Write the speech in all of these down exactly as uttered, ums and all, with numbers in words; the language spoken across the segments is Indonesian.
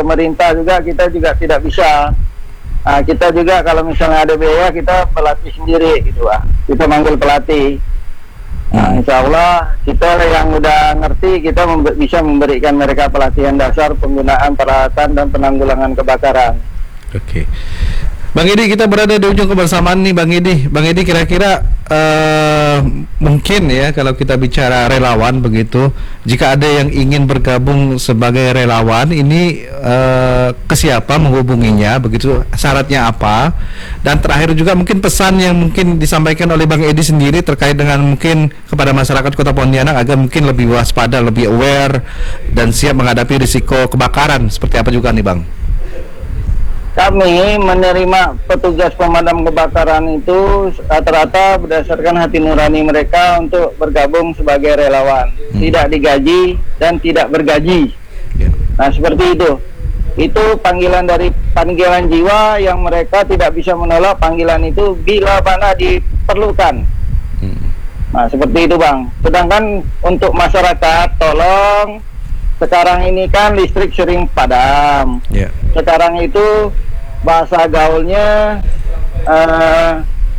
pemerintah juga kita juga tidak bisa. Nah, kita juga kalau misalnya ada biaya kita pelatih sendiri gitu Pak. Kita manggil pelatih. Nah, insya Allah kita yang udah ngerti kita membe bisa memberikan mereka pelatihan dasar penggunaan peralatan dan penanggulangan kebakaran. Oke, Bang Edi, kita berada di ujung kebersamaan nih Bang Edi. Bang Edi, kira-kira uh, mungkin ya kalau kita bicara relawan begitu, jika ada yang ingin bergabung sebagai relawan, ini uh, ke siapa menghubunginya begitu, syaratnya apa? Dan terakhir juga mungkin pesan yang mungkin disampaikan oleh Bang Edi sendiri terkait dengan mungkin kepada masyarakat Kota Pontianak agar mungkin lebih waspada, lebih aware dan siap menghadapi risiko kebakaran. Seperti apa juga nih Bang? Kami menerima petugas pemadam kebakaran itu rata-rata berdasarkan hati nurani mereka untuk bergabung sebagai relawan, hmm. tidak digaji dan tidak bergaji. Yeah. Nah seperti itu. Itu panggilan dari panggilan jiwa yang mereka tidak bisa menolak panggilan itu bila mana diperlukan. Hmm. Nah seperti itu Bang. Sedangkan untuk masyarakat, tolong. Sekarang ini kan listrik sering padam. Yeah. Sekarang itu bahasa gaulnya uh,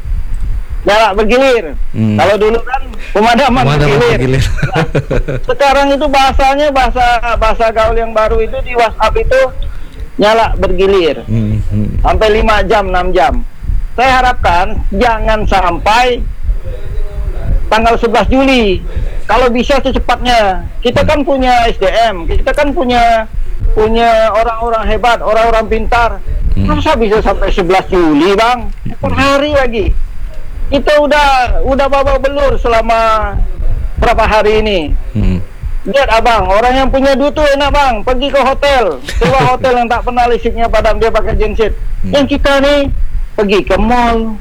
nyala bergilir. Hmm. Kalau dulu kan pemadaman, pemadaman bergilir. bergilir. Nah, sekarang itu bahasanya bahasa bahasa gaul yang baru itu di WhatsApp itu nyala bergilir. Hmm. Hmm. Sampai lima jam, enam jam. Saya harapkan jangan sampai tanggal sebelas Juli. Kalau bisa secepatnya. Kita kan punya S D M, kita kan punya punya orang-orang hebat, orang-orang pintar. Hmm. Masa bisa sampai sebelas Juli, Bang? Per hari lagi. Kita udah udah babak belur selama berapa hari ini. Hmm. Lihat Abang, orang yang punya duit tuh enak Bang, pergi ke hotel, sewa hotel yang tak pernah listriknya padam, dia pakai genset. Hmm. Yang kita nih pergi ke mall,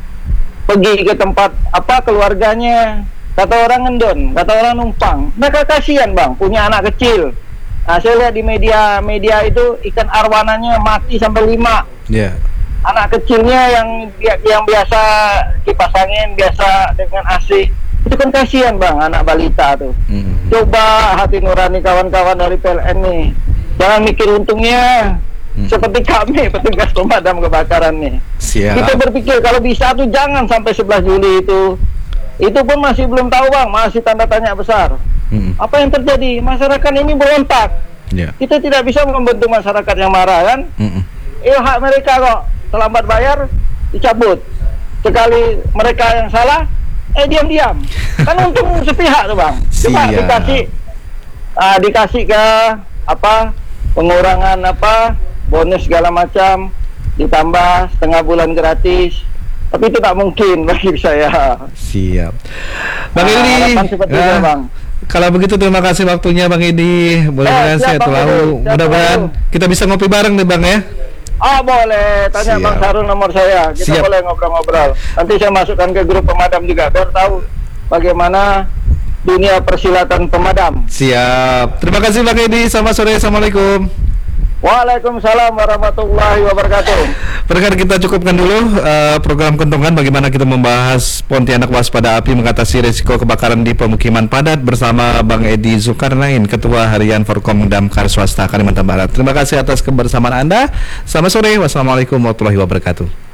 pergi ke tempat apa keluarganya. Kata orang ngendon, kata orang numpang. Mereka kasihan Bang, punya anak kecil. Nah, saya lihat di media media itu ikan arwananya mati sampai lima. Yeah. Anak kecilnya yang yang biasa kipas angin, biasa dengan A C. Itu kan kasihan Bang, anak balita tuh. Mm-hmm. Coba hati nurani kawan-kawan dari P L N nih. Jangan mikir untungnya. Mm-hmm. Seperti kami petugas pemadam kebakaran nih. Siap. Kita berpikir kalau bisa tuh jangan sampai sebelas Juli itu. Itu pun masih belum tahu Bang, masih tanda tanya besar. Hmm. Apa yang terjadi? Masyarakat ini berontak. Yeah. Kita tidak bisa membentuk masyarakat yang marah kan? Hmm. Eh hak mereka kok, terlambat bayar dicabut. Sekali mereka yang salah, eh diam-diam. Kan untung sepihak tuh Bang. Cuma dikasih, uh, dikasih ke apa pengurangan apa bonus segala macam, ditambah setengah bulan gratis. Tapi itu tak mungkin bagi saya. Siap. Bang Edi, nah, Bang. Kalau begitu terima kasih waktunya Bang Edi. Mudah-mudahan saya tahu. Mudah-mudahan kita bisa ngopi bareng nih Bang ya. Ah boleh. Tanya siap. Bang Sarul nomor saya. Kita siap. Boleh ngobrol-ngobrol. Nanti saya masukkan ke grup pemadam juga biar tahu bagaimana dunia persilatan pemadam. Siap. Terima kasih Bang Edi. Selamat sore. Assalamualaikum. Waalaikumsalam warahmatullahi wabarakatuh. Perkara kita cukupkan dulu uh, program Kentongan bagaimana kita membahas Pontianak waspada api mengatasi risiko kebakaran di pemukiman padat bersama Bang Edi Zulkarnain, Ketua Harian Forkom Damkar Swasta Kalimantan Barat. Terima kasih atas kebersamaan Anda. Selamat sore. Wassalamualaikum warahmatullahi wabarakatuh.